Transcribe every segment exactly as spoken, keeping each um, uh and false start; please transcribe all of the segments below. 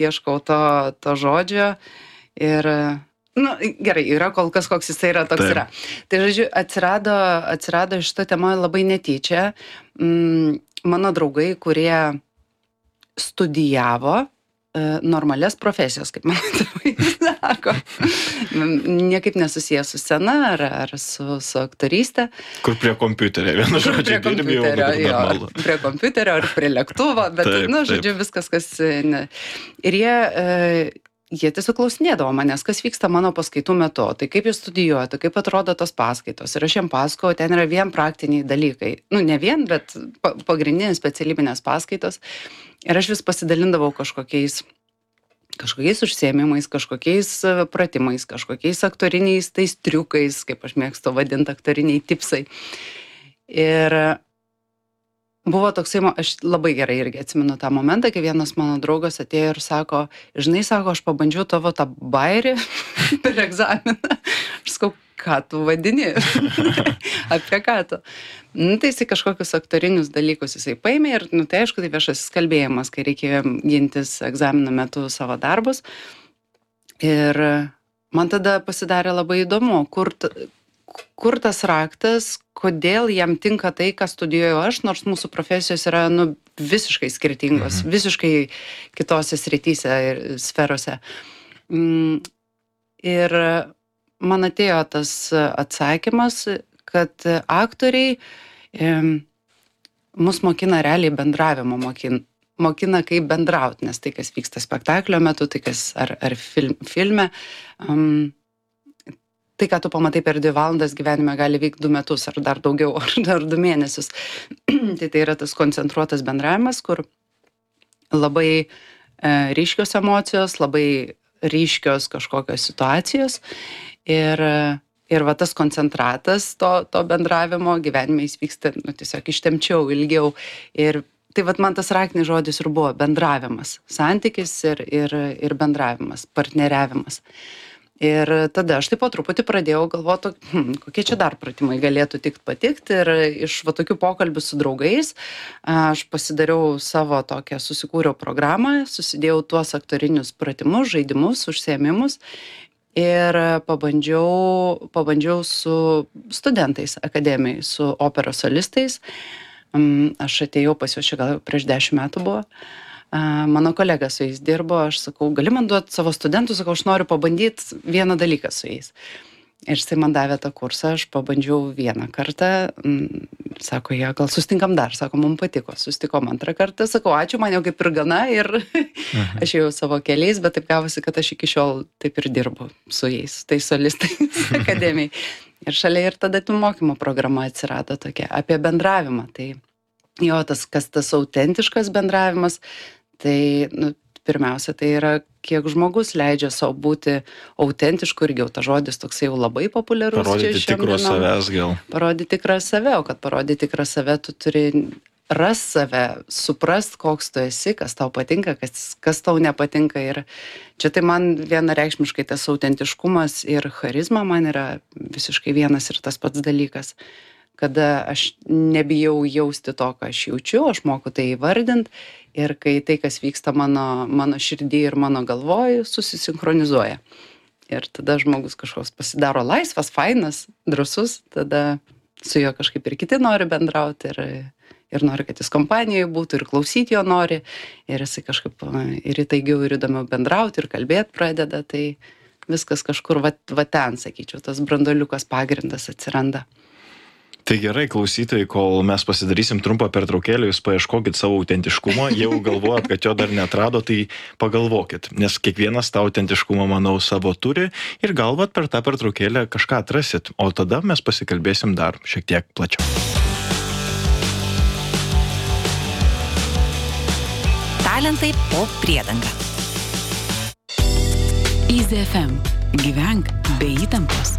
ieškau to, to žodžio ir, nu, gerai, yra kol kas, koks jis yra, toks Taip. Yra. Tai, žodžiu, atsirado, atsirado šitą temą labai netyčia. Mm, mano draugai, kurie studijavo normalias profesijos, kaip man tėvai sako. Niekaip nesusijęs su scena ar, ar su, su aktorystė. Kur prie kompiuterio, vienu žodžiu, prie kompiuterio, jo, prie kompiuterio ar prie lėktuvo, bet, taip, nu, žodžiu, taip. Viskas, kas... Ne. Ir jie, jie tiesiog klausinėdavo manęs, kas vyksta mano paskaitų metu, tai kaip jūs studijuojate, kaip atrodo tos paskaitos. Ir aš jiem pasakojau, ten yra vien praktiniai dalykai. Nu, ne vien, bet pagrindinės specialybinės paskaitos. Ir aš vis pasidalindavau kažkokiais, kažkokiais užsiėmimais, kažkokiais pratimais, kažkokiais aktoriniais tais triukais, kaip aš mėgstu vadinti, aktoriniai tipsai. Ir buvo toksai, aš labai gerai irgi atsimenu tą momentą, kai vienas mano draugas atėjo ir sako, žinai, sako, aš pabandžiau tavo tą bairį per egzaminą. Aš sakau, ką tu vadini? Apie ką tu? Nu, tai jisai kažkokius aktorinius dalykus jisai paėmė ir, nu, tai aišku, tai viešasis kalbėjimas, kai reikėjo gintis egzamino metu savo darbus. Ir man tada pasidarė labai įdomu, kur, kur tas raktas, kodėl jam tinka tai, ką studijuoju aš, nors mūsų profesijos yra, nu, visiškai skirtingos, mhm. visiškai kitose srityse ir sferose. Ir man atėjo tas atsakymas, kad aktoriai e, mus mokina realiai bendravimo, mokina, mokina kaip bendrauti, nes tai, kas vyksta spektaklio metu, tai kas ar, ar film, filme, um, tai, ką tu pamatai per dvi valandas gyvenime, gali vykti du metus ar dar daugiau, ar dar du mėnesius. Tai tai yra tas koncentruotas bendravimas, kur labai e, ryškios emocijos, labai ryškios kažkokios situacijos. Ir, ir va tas koncentratas to, to bendravimo gyvenime jis vyksta, nu, tiesiog ištemčiau, ilgiau. Ir tai va man tas raktinis žodis ir buvo bendravimas, santykis ir, ir, ir bendravimas, partneriavimas. Ir tada aš taip po truputį pradėjau galvoti, hm, kokie čia dar pratimai galėtų tikt patikti. Ir iš va tokių pokalbių su draugais aš pasidariau savo tokią, susikūriau programą, susidėjau tuos aktorinius pratimus, žaidimus, užsiėmimus. Ir pabandžiau, pabandžiau su studentais akademijai, su operos solistais. Aš atėjau pas juos, čia gal prieš dešimt metų buvo. Mano kolega su jais dirbo, aš sakau, gali man duoti savo studentų, sakau, aš noriu pabandyti vieną dalyką su jais. Ir jisai man davė tą kursą, aš pabandžiau vieną kartą, sako, jie, gal sustinkam dar, sako, mums patiko, sustikom antrą kartą, sakau, ačiū, man jau kaip ir gana ir mhm. aš jau savo keliais, bet taip gavosi, kad aš iki šiol taip ir dirbu su jais, tai solistais akademijai. Ir šalia ir tada tų mokymo programa atsirado tokia, apie bendravimą. Tai jo, tas, kas tas autentiškas bendravimas, tai, nu, pirmiausia, tai yra, kiek žmogus leidžia savo būti autentišku, irgi jau ta žodis toksai jau labai populiarus. Parodyti tikrą savęs gal. Parodyti tikrą save, o kad parodyti tikrą save, tu turi ras save, suprast, koks tu esi, kas tau patinka, kas, kas tau nepatinka. Ir čia tai man vienareikšmiškai tas autentiškumas ir charizma man yra visiškai vienas ir tas pats dalykas. Kada aš nebijau jausti to, ką aš jaučiu, aš moku tai įvardinti ir kai tai, kas vyksta mano, mano širdį ir mano galvoj, susisinchronizuoja. Ir tada žmogus kažkoks pasidaro laisvas, fainas, drąsus, tada su juo kažkaip ir kiti nori bendrauti ir, ir nori, kad jis kompanijoje būtų ir klausyti jo nori ir jisai kažkaip ir įtaigiau ir įdomiau bendrauti ir kalbėti pradeda, tai viskas kažkur va, va ten, sakyčiau, tas branduoliukas pagrindas atsiranda. Tai gerai, klausytojai, kol mes pasidarysim trumpą pertraukėlę, jūs paieškokit savo autentiškumo, jau galvojat, kad jo dar neatrado, tai pagalvokit, nes kiekvienas tą autentiškumą, manau, savo turi ir galvat per tą pertraukėlę kažką atrasit, o tada mes pasikalbėsim dar šiek tiek plačiau. Talentai po priedanga. Easy F M. Gyvenk be įtampos.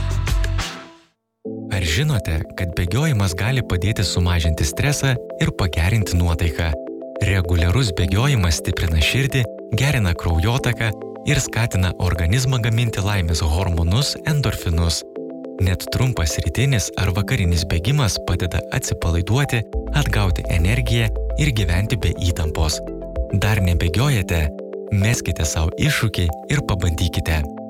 Ar žinote, kad bėgiojimas gali padėti sumažinti stresą ir pagerinti nuotaiką? Reguliarus bėgiojimas stiprina širdį, gerina kraujotaką ir skatina organizmą gaminti laimės hormonus endorfinus. Net trumpas rytinis ar vakarinis bėgimas padeda atsipalaiduoti, atgauti energiją ir gyventi be įtampos. Dar nebėgiojate? Meskite savo iššūkį ir pabandykite.